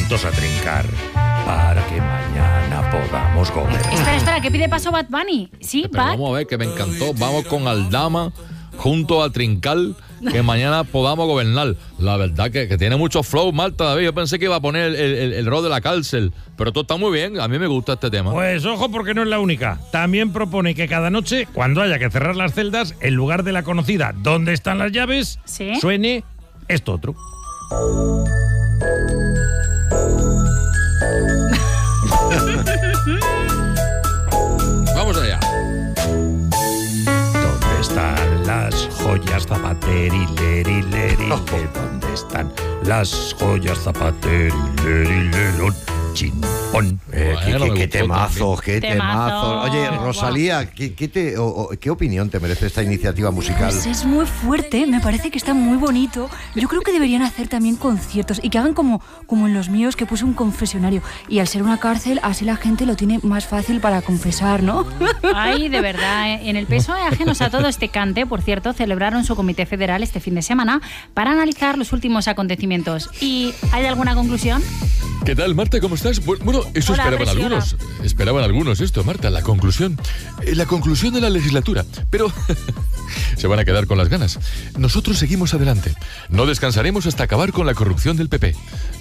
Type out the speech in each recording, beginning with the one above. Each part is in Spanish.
juntos a trincar para que mañana podamos gobernar. Espera, que pide paso Bad Bunny. Sí, Pero Bad. vamos a ver, que me encantó. Vamos con Aldama junto a trincar, que mañana podamos gobernar. La verdad que tiene mucho flow, Marta, David. Yo pensé que iba a poner el rol de la cárcel, pero todo está muy bien. A mí me gusta este tema. Pues ojo, porque no es la única. También propone que cada noche, cuando haya que cerrar las celdas, en lugar de la conocida ¿dónde están las llaves?, ¿Sí? suene esto otro. Vamos allá. ¿Dónde están las joyas zapateri-leri-leri? ¿Dónde están las joyas zapateri-leri-lerón? Chimpón. Bueno, Qué temazo, qué Temazo. temazo. Oye, Rosalía, ¿qué opinión te merece esta iniciativa musical? Pues es muy fuerte, me parece que está muy bonito. Yo creo que deberían hacer también conciertos y que hagan como en los míos, que puse un confesionario. Y al ser una cárcel, así la gente lo tiene más fácil para confesar, ¿no? Ay, de verdad, en el PSOE, ajenos a todo este cante, por cierto, celebraron su comité federal este fin de semana para analizar los últimos acontecimientos. ¿Y hay alguna conclusión? ¿Qué tal, Marta? ¿Cómo estás? Bueno, eso Hola, esperaban Presi, algunos. Esperaban algunos esto, Marta, la conclusión. La conclusión de la legislatura. Pero se van a quedar con las ganas. Nosotros seguimos adelante. No descansaremos hasta acabar con la corrupción del PP.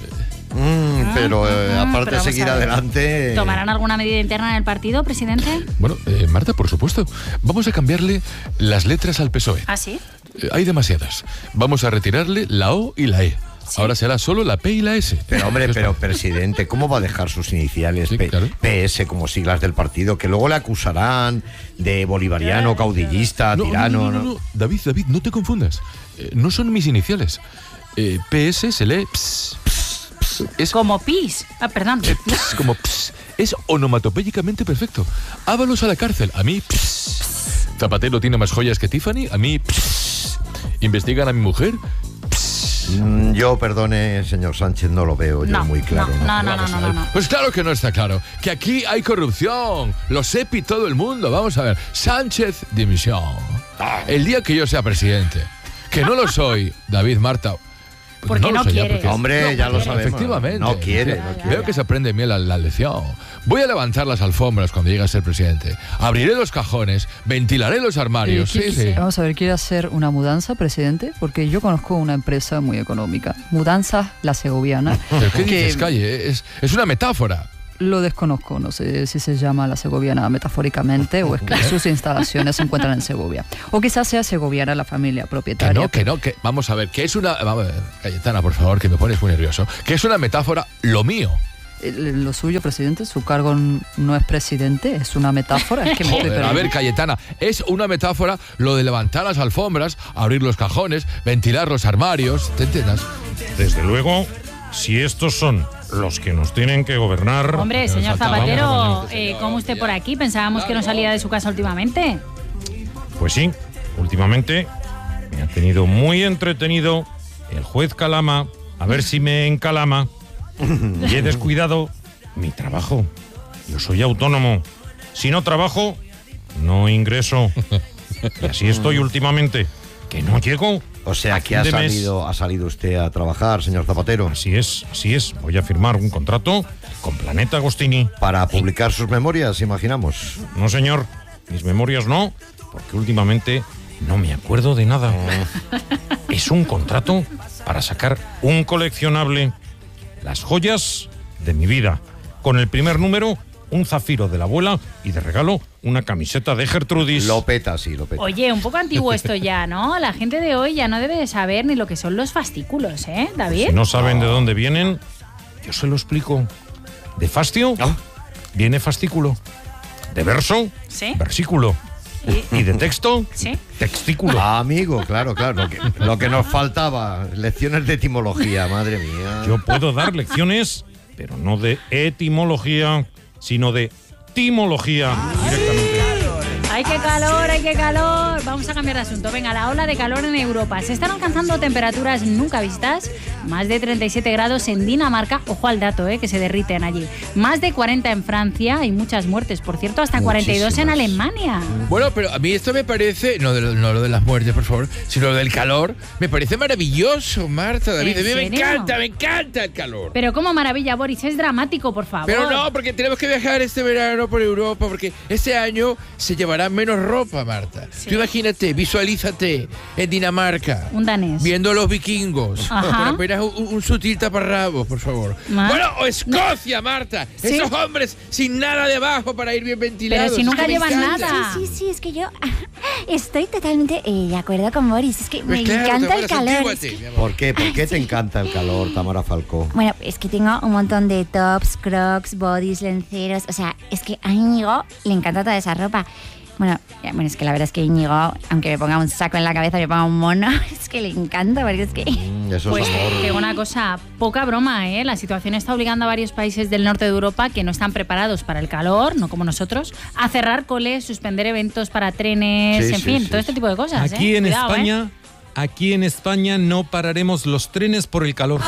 Pero aparte pero de vamos seguir a ver. adelante... ¿Tomarán alguna medida interna en el partido, presidente? Bueno, Marta, por supuesto. Vamos a cambiarle las letras al PSOE. ¿Ah, sí? Hay demasiadas. Vamos a retirarle la O y la E. Sí. Ahora será solo la P y la S. Pero hombre, presidente, ¿cómo va a dejar sus iniciales Sí, claro. PS como siglas del partido? Que luego le acusarán de bolivariano, caudillista, tirano. No. David, no te confundas. No son mis iniciales. PS se lee ps. Es Como pis. Perdón. ps, como ps. Es onomatopéyicamente perfecto. Ábalos a la cárcel. A mí ps. Zapatero tiene más joyas que Tiffany. A mí ps. Investigan a mi mujer. Yo, perdone, señor Sánchez, no lo veo yo No, muy claro. no. Pues claro que no está claro. Que aquí hay corrupción. Lo sepa y todo el mundo. Vamos a ver. Sánchez, dimisión. El día que yo sea presidente. Que no lo soy, David, Marta. Porque no lo soy ya, quiere. porque- Hombre, ya lo quiere. sabemos. Efectivamente. No quiere. Veo que se aprende bien la lección. Voy a levantar las alfombras cuando llegue a ser presidente. Abriré los cajones, ventilaré los armarios. Sí. Vamos a ver, ¿quiere hacer una mudanza, presidente? Porque yo conozco una empresa muy económica. Mudanzas La Segoviana. ¿Pero qué que dices, Calle? Es una metáfora. Lo desconozco, no sé si se llama La Segoviana metafóricamente o es que sus instalaciones se encuentran en Segovia. O quizás sea segoviana la familia propietaria. Que vamos a ver, que es una... Vamos a ver, Cayetana, por favor, que me pones muy nervioso. Que es una metáfora lo mío. Lo suyo, presidente, su cargo no es presidente, es una metáfora. Es que me estoy Joder, a perdiendo. ver, Cayetana, es una metáfora lo de levantar las alfombras, abrir los cajones, ventilar los armarios, ¿te entiendes? Desde luego, si estos son los que nos tienen que gobernar... Hombre, señor Vamos, Zapatero, ¿cómo usted por aquí? Pensábamos que no salía de su casa últimamente. Pues sí, últimamente me ha tenido muy entretenido el juez Calama, a ver si me encalama, y he descuidado mi trabajo. Yo soy autónomo. Si no trabajo, no ingreso. Y así estoy últimamente, que no llego. O sea, a que fin de mes. ha salido usted a trabajar, señor Zapatero, Así es. Voy a firmar un contrato con Planeta Agostini. para publicar sus memorias, imaginamos. No, señor, mis memorias no, porque últimamente no me acuerdo de nada. Es un contrato para sacar un coleccionable, las joyas de mi vida. Con el primer número, un zafiro de la abuela y de regalo una camiseta de Gertrudis. Lo peta, sí, lo peta. Oye, un poco antiguo esto ya, ¿no? La gente de hoy ya no debe de saber ni lo que son los fascículos, ¿eh, David? Si no saben de dónde vienen, yo se lo explico. De fastio, viene fascículo. De verso, Sí. versículo. Y de texto, Sí. textículo. Amigo, claro. Lo que nos faltaba, lecciones de etimología, madre mía. Yo puedo dar lecciones, pero no de etimología, sino de timología directamente. ¡Ay, qué calor, ay, qué calor! Vamos a cambiar de asunto. Venga, la ola de calor en Europa. Se están alcanzando temperaturas nunca vistas. Más de 37 grados en Dinamarca. Ojo al dato, que se derriten allí. Más de 40 en Francia y muchas muertes. Por cierto, hasta 42 en Alemania. Bueno, pero a mí esto me parece, no lo de las muertes, por favor, sino lo del calor, me parece maravilloso, Marta, David. A mí me encanta el calor. Pero como maravilla, Boris, es dramático, por favor. Pero no, porque tenemos que viajar este verano por Europa, porque este año se llevará menos ropa, Marta. Sí. Tú imagínate, visualízate en Dinamarca. Un danés. Viendo a los vikingos. Ajá. Con apenas un sutil taparrabos, por favor. Bueno, o Escocia, Marta. ¿Sí? Esos hombres sin nada debajo para ir bien ventilados. Pero si nunca Es que me llevan encanta. nada. Sí, es que yo estoy totalmente de acuerdo con Boris. Es que Pues me claro, encanta el Tamara, calor. santiguate, mi amor. ¿Por qué? ¿Por qué te encanta el calor, Tamara Falcó? Bueno, es que tengo un montón de tops, crocs, bodys, lenceros. O sea, es que a Íñigo le encanta toda esa ropa. Bueno, es que la verdad es que Íñigo, aunque me ponga un saco en la cabeza, me ponga un mono, es que le encanta, porque es que... Eso Pues es amor. te digo una cosa, poca broma, La situación está obligando a varios países del norte de Europa que no están preparados para el calor, no como nosotros, a cerrar coles, suspender eventos para trenes, Sí, en sí, fin, sí, todo sí. este tipo de cosas. Aquí en Cuidado, España, aquí en España no pararemos los trenes por el calor.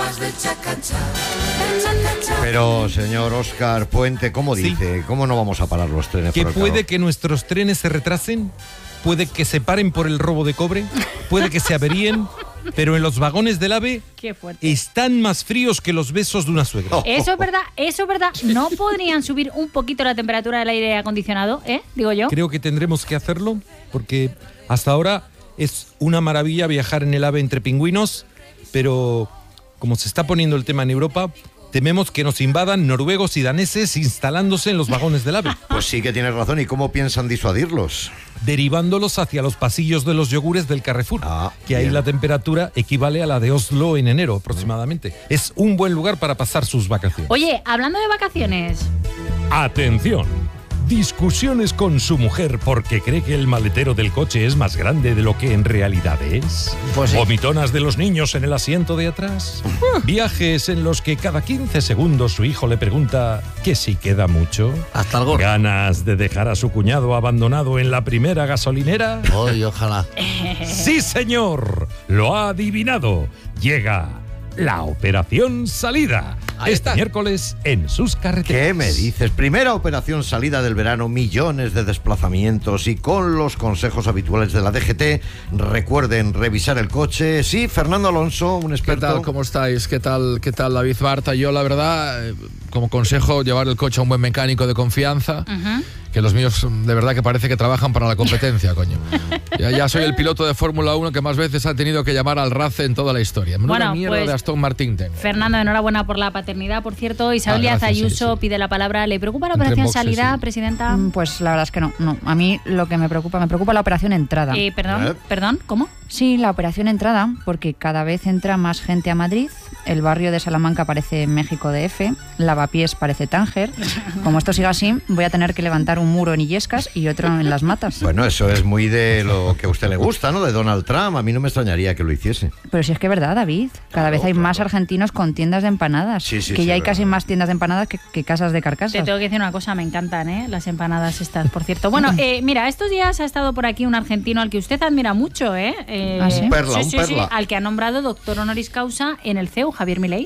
Pero, señor Óscar Puente, ¿cómo Sí. dice? ¿Cómo no vamos a parar los trenes Que por el puede calor? que nuestros trenes se retrasen, puede que se paren por el robo de cobre, puede que se averíen, pero en los vagones del AVE Qué fuerte. están más fríos que los besos de una suegra. Eso es verdad. ¿No podrían subir un poquito la temperatura del aire acondicionado, digo yo? Creo que tendremos que hacerlo porque hasta ahora es una maravilla viajar en el AVE entre pingüinos, pero como se está poniendo el tema en Europa, tememos que nos invadan noruegos y daneses instalándose en los vagones del AVE, Pues sí que tienes razón. ¿Y cómo piensan disuadirlos? derivándolos hacia los pasillos de los yogures del Carrefour, que ahí bien. la temperatura equivale a la de Oslo en enero aproximadamente. Es un buen lugar para pasar sus vacaciones. Oye, hablando de vacaciones, Atención. Discusiones con su mujer porque cree que el maletero del coche es más grande de lo que en realidad es. Pues sí. Vomitonas de los niños en el asiento de atrás. Viajes en los que cada 15 segundos su hijo le pregunta que si queda mucho. Hasta el gorro. Ganas de dejar a su cuñado abandonado en la primera gasolinera. Hoy, ojalá. Sí, señor. Lo ha adivinado. Llega la Operación Salida. Ahí Este está. miércoles en sus carreteras. ¿Qué me dices? Primera operación salida del verano, millones de desplazamientos y con los consejos habituales de la DGT. Recuerden revisar el coche. Sí, Fernando Alonso, un ¿Qué experto. tal? ¿Cómo estáis? ¿Qué tal, David Barta? Yo, la verdad, como consejo, llevar el coche a un buen mecánico de confianza. Que los míos, de verdad, que parece que trabajan para la competencia, coño. Ya soy el piloto de Fórmula 1 que más veces ha tenido que llamar al RACE en toda la historia. Menuda Bueno, mierda pues, de Aston Martin tengo. Fernando, enhorabuena por la paternidad, por cierto. Isabel Díaz gracias, Ayuso sí. pide la palabra. ¿Le preocupa la Entre operación boxes, Salida, sí. presidenta? Pues la verdad es que no. A mí lo que me preocupa la operación entrada. Perdón, ¿cómo? Sí, la operación entrada, porque cada vez entra más gente a Madrid, el barrio de Salamanca parece México DF, Lavapiés parece Tánger. Como esto siga así, voy a tener que levantar un muro en Illescas y otro en Las Matas. Bueno, eso es muy de lo que a usted le gusta, ¿no? De Donald Trump. A mí no me extrañaría que lo hiciese. Pero si es que es verdad, David, cada vez hay más argentinos con tiendas de empanadas, Sí, que ya hay es casi verdad. más tiendas de empanadas que casas de Te carcasas. tengo que decir una cosa, me encantan, las empanadas estas, por cierto. Bueno, mira, estos días ha estado por aquí un argentino al que usted admira mucho, ¿Ah, sí? Un perla, un sí, perla. al que ha nombrado doctor honoris causa en el CEU, Javier Milei.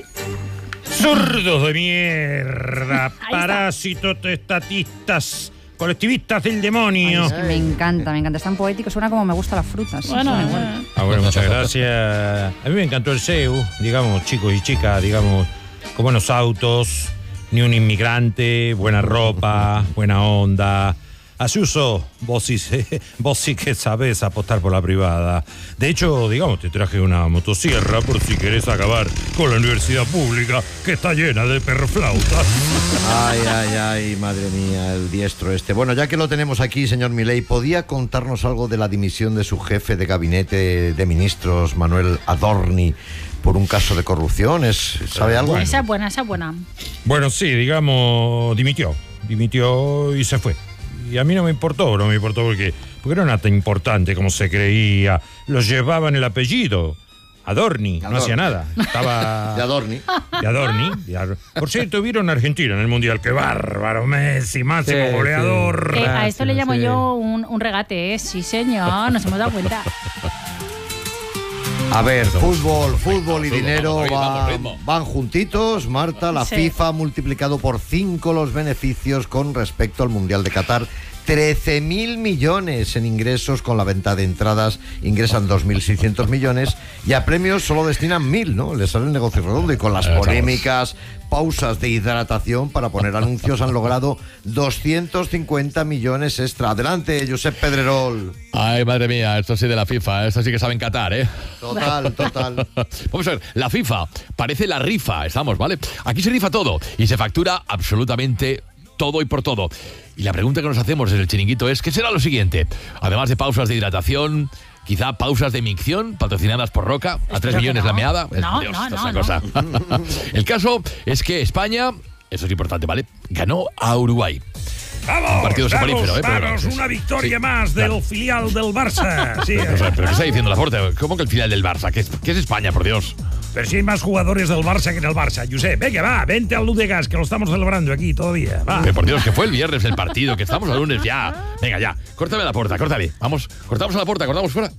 ¡Zurdos de mierda! está. ¡Parásitos, estatistas, colectivistas del demonio! Es que me encanta, es tan poético, suena como me gustan las frutas. Sí, suena igual. Bueno, muchas gracias. A mí me encantó el CEU, digamos, chicos y chicas, digamos, con buenos autos, ni un inmigrante, buena ropa, buena onda. Ayuso, vos sí que sabés apostar por la privada. De hecho, digamos, te traje una motosierra por si querés acabar con la universidad pública, que está llena de perroflautas. Ay, madre mía, el diestro este. Bueno, ya que lo tenemos aquí, señor Milei, ¿podía contarnos algo de la dimisión de su jefe de gabinete de ministros, Manuel Adorni, por un caso de corrupción? ¿Sabe algo? Bueno. Esa es buena. Bueno, sí, digamos, dimitió y se fue. Y a mí no me importó porque no era tan importante como se creía. Lo llevaban el apellido. Adorni, no hacía nada. Estaba... De Adorni. Por cierto, vieron a Argentina en el Mundial. ¡Qué bárbaro! Messi, máximo goleador. A esto le llamo yo un regate, ¿eh? Sí, señor, nos hemos dado cuenta. A ver, fútbol y dinero van juntitos, Marta. La FIFA ha multiplicado por 5 los beneficios con respecto al Mundial de Qatar. 13.000 millones en ingresos con la venta de entradas, ingresan 2.600 millones y a premios solo destinan 1.000, ¿no? Les sale el negocio redondo y con las polémicas pausas de hidratación para poner anuncios han logrado 250 millones extra. Adelante, Josep Pedrerol. Ay, madre mía, esto sí de la FIFA, esto sí que saben Qatar, ¿eh? Total. Vamos a ver, la FIFA parece la rifa, estamos, ¿vale? Aquí se rifa todo y se factura absolutamente todo y por todo. Y la pregunta que nos hacemos desde el chiringuito es, ¿qué será lo siguiente? Además de pausas de hidratación, quizá pausas de micción patrocinadas por Roca, a 3 millones la meada. Cosa. El caso es que España, eso es importante, ¿vale? Ganó a Uruguay. ¡Vamos! Un partido soporífero, Vamos, una victoria más del filial del Barça. Sí, ¿Pero qué está diciendo Laporte? ¿Cómo que el filial del Barça? ¿Qué es España, por Dios? Pero si hay más jugadores del Barça que en el Barça. Josep, venga, va, vente al Ludegas, que lo estamos celebrando aquí todavía. Va. Pero por Dios, que fue el viernes el partido, que estamos al lunes ya. Venga, ya, córtame la puerta, córtale. Vamos, cortamos a la puerta, cortamos fuera.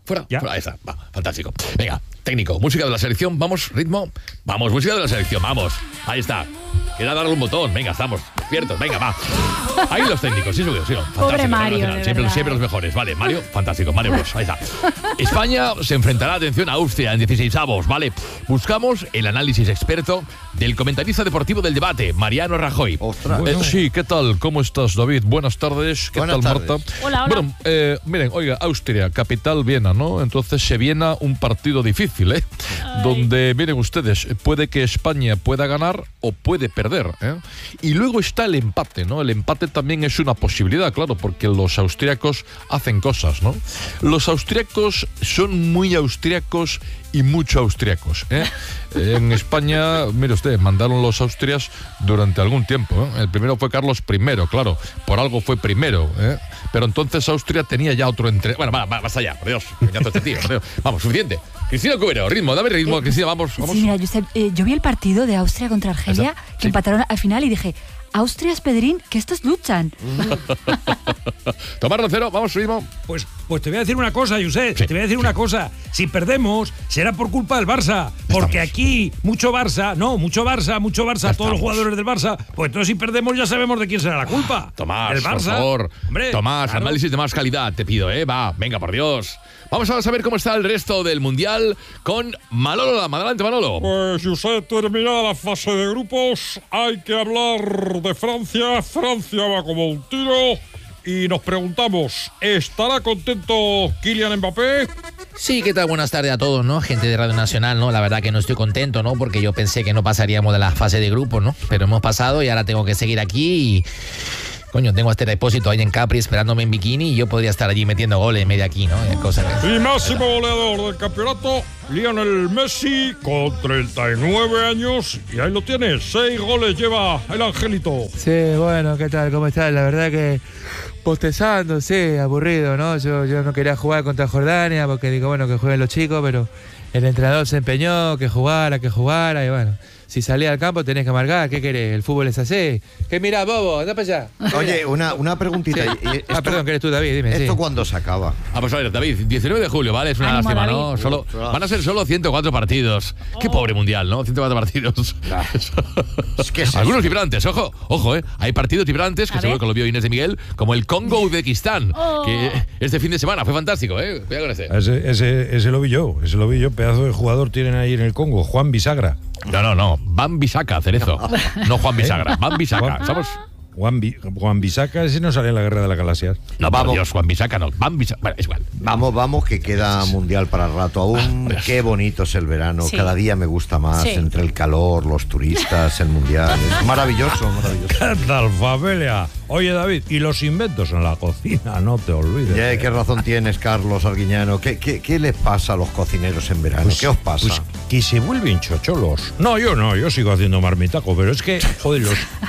Ahí está, va, fantástico. Venga, técnico, música de la selección, vamos, ritmo. Vamos, música de la selección, vamos. Ahí está. Queda darle un botón, venga, estamos despiertos, venga, va. Ahí los técnicos, sí, fantástico. Pobre Mario, siempre los mejores, vale, Mario, fantástico, Mario Bros, ahí está. España se enfrentará, atención, a Austria en 16avos, vale. Buscamos el análisis experto del comentarista deportivo del debate, Mariano Rajoy. Sí, ¿qué tal? ¿Cómo estás, David? Buenas tardes. ¿Qué tal, Marta? Hola. Bueno, miren, oiga, Austria, capital Viena, ¿no? Entonces se viene un partido difícil, ¿eh? Donde, miren ustedes, puede que España pueda ganar o puede perder, ¿eh? Y luego está el empate, ¿no? El empate también es una posibilidad, claro, porque los austriacos hacen cosas, ¿no? Los austriacos son muy austriacos y mucho austriacos, ¿eh? En España, mire usted, mandaron los austrias durante algún tiempo, ¿eh? El primero fue Carlos I, claro, por algo fue primero, ¿eh? Pero entonces Austria tenía ya otro Bueno, basta ya, por Dios, me encanta este tío, por Dios. Vamos, suficiente. Cristina Cubero, ritmo, dame ritmo, Cristina, vamos. Sí, mira, yo vi el partido de Austria contra Argelia, que empataron al final y dije, Austrias, Pedrín, que estos luchan. Tomás Rocero, vamos, ritmo. Pues te voy a decir una cosa, Josep, te voy a decir una cosa. Si perdemos, será por culpa del Barça. Porque aquí, mucho Barça, todos los jugadores del Barça, pues entonces si perdemos ya sabemos de quién será la culpa. Tomás, el Barça. por favor. Hombre, Tomás, claro. Análisis de más calidad, te pido, ¿eh? Va, venga, por Dios. Vamos a saber cómo está el resto del Mundial con Manolo Lama. Adelante, Manolo. Pues, Josep, terminada la fase de grupos, hay que hablar de Francia. Francia va como un tiro. Y nos preguntamos, ¿estará contento Kylian Mbappé? Sí, ¿qué tal? Buenas tardes a todos, ¿no? Gente de Radio Nacional, ¿no? La verdad que no estoy contento, ¿no? Porque yo pensé que no pasaríamos de la fase de grupos, ¿no? Pero hemos pasado y ahora tengo que seguir aquí y... Coño, tengo este depósito ahí en Capri esperándome en bikini y yo podría estar allí metiendo goles en medio aquí, ¿no? Y máximo goleador del campeonato, Lionel Messi, con 39 años. Y ahí lo tienes, 6 goles lleva el angelito. Sí, bueno, ¿qué tal? ¿Cómo estás? La verdad que postezando, sí, aburrido, ¿no? Yo no quería jugar contra Jordania porque digo, bueno, que jueguen los chicos, pero el entrenador se empeñó, que jugara, y bueno... Si salía al campo tenés que marcar, ¿qué querés? El fútbol es así. ¿Qué mirás, bobo? Anda para allá. Oye, una preguntita. Sí. Perdón, que eres tú, David, dime. ¿Esto cuándo se acaba? Pues a ver, David, 19 de julio, ¿vale? Es una lástima, ¿no? Van a ser solo 104 partidos. Qué pobre mundial, ¿no? 104 partidos. Es que es algunos vibrantes, ojo, ¿eh? Hay partidos vibrantes, que seguro que lo vio Inés de Miguel, como el Congo-Uzbekistán, que este fin de semana fue fantástico, ¿eh? Cuidado con Ese lo vi yo, pedazo de jugador tienen ahí en el Congo, Juan Bisagra. No. Van Bisaca, Cerezo. No Juan Bisagra, Van Bisaca. Juan Bisaca, ese no sale en la Guerra de las Galaxias. No, vamos. Dios, Juan Bisaca no. Van Bisaca. Bueno, es igual. Vamos, que queda mundial para el rato aún. Qué bonito es el verano. Sí. Cada día me gusta más. Sí. Entre el calor, los turistas, el mundial. Es maravilloso. ¿Qué tal, familia? Oye, David, y los inventos en la cocina, no te olvides. ¿Qué razón tienes, Carlos Arguiñano? ¿Qué les pasa a los cocineros en verano? ¿Qué os pasa? Pues que se vuelven chocholos. No, yo sigo haciendo marmitaco, pero es que, joder,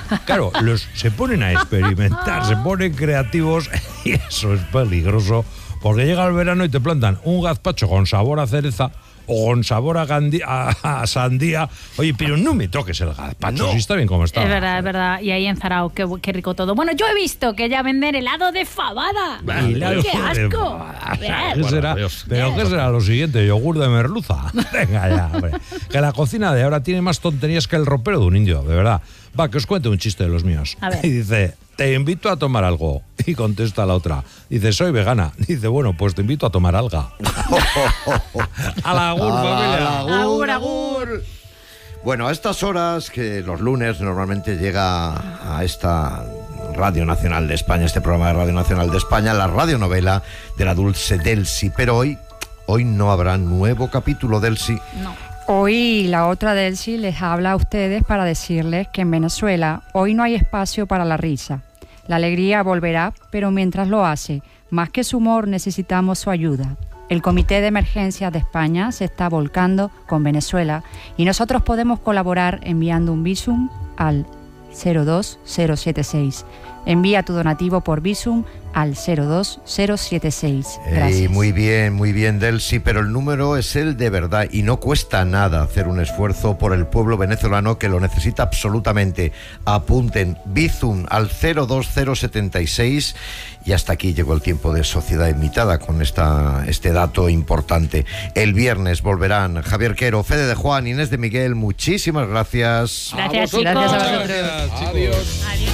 se ponen a experimentar, se ponen creativos y eso es peligroso, porque llega el verano y te plantan un gazpacho con sabor a cereza o con sabor a sandía. Oye, pero no me toques el gazpacho, si está bien como está. Es verdad. Y ahí en Zarao, qué rico todo. Bueno, yo he visto que ya venden helado de fabada. ¡Qué asco! ¿Qué será? ¿Pero qué será lo siguiente? ¿Yogur de merluza? Venga ya, hombre. Que la cocina de ahora tiene más tonterías que el ropero de un indio, de verdad. Va, que os cuente un chiste de los míos. A ver. Y dice, te invito a tomar algo. Y contesta la otra. Dice, soy vegana. Dice, bueno, pues te invito a tomar alga. A la agur, familia. Agur. Bueno, a estas horas, que los lunes normalmente llega a esta Radio Nacional de España, este programa de Radio Nacional de España, la radionovela de la dulce Delcy. Pero hoy no habrá nuevo capítulo, Delcy. No. Hoy la otra Delcy les habla a ustedes para decirles que en Venezuela hoy no hay espacio para la risa. La alegría volverá, pero mientras lo hace, más que su humor necesitamos su ayuda. El Comité de Emergencias de España se está volcando con Venezuela y nosotros podemos colaborar enviando un Bizum al 02076. Envía tu donativo por Bizum al 02076. Gracias. Muy bien, Delcy, pero el número es el de verdad y no cuesta nada hacer un esfuerzo por el pueblo venezolano que lo necesita absolutamente. Apunten Bizum al 02076 y hasta aquí llegó el tiempo de Sociedad Invitada con este dato importante. El viernes volverán Javier Quero, Fede de Juan, Inés de Miguel. Muchísimas gracias. Gracias, chicos. Gracias a vosotros. Adiós. Adiós.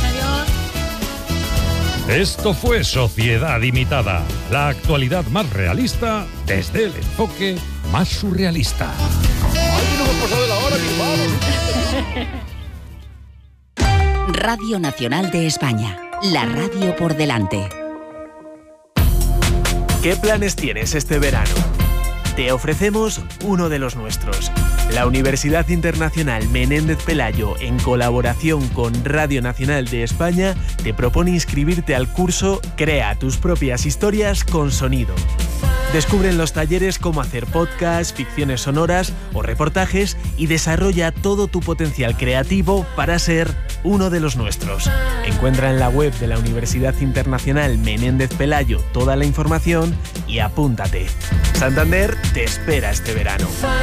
Esto fue Sociedad Imitada, la actualidad más realista desde el enfoque más surrealista. ¡Ay, no hemos pasado de la hora, mi hermano! Radio Nacional de España, la radio por delante. ¿Qué planes tienes este verano? Te ofrecemos uno de los nuestros. La Universidad Internacional Menéndez Pelayo, en colaboración con Radio Nacional de España, te propone inscribirte al curso Crea tus propias historias con sonido. Descubre en los talleres cómo hacer podcasts, ficciones sonoras o reportajes y desarrolla todo tu potencial creativo para ser uno de los nuestros. Encuentra en la web de la Universidad Internacional Menéndez Pelayo toda la información y apúntate. Santander te espera este verano.